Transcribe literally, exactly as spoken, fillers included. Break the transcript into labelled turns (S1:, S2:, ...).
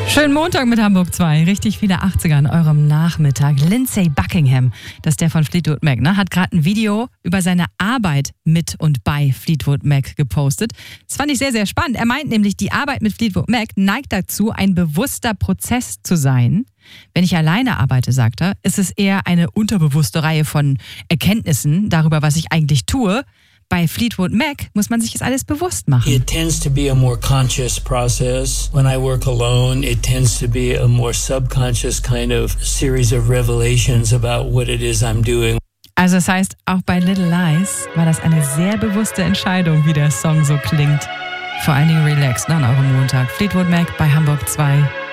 S1: Schönen Montag mit Hamburg zwei. Richtig viele achtziger an eurem Nachmittag. Lindsey Buckingham, das ist der von Fleetwood Mac, ne, hat gerade ein Video über seine Arbeit mit und bei Fleetwood Mac gepostet. Das fand ich sehr, sehr spannend. Er meint nämlich, die Arbeit mit Fleetwood Mac neigt dazu, ein bewusster Prozess zu sein. Wenn ich alleine arbeite, sagt er, ist es eher eine unterbewusste Reihe von Erkenntnissen darüber, was ich eigentlich tue. Bei Fleetwood Mac muss man sich das alles bewusst machen.
S2: It tends to be a more conscious process. When I work alone, it tends to be a more subconscious kind of series of revelations about what it is I'm doing.
S1: Also das heißt, auch bei Little Lies war das eine sehr bewusste Entscheidung, wie der Song so klingt. Vor allen Dingen relaxed, ne, an eurem Montag. Fleetwood Mac bei Hamburg zwei.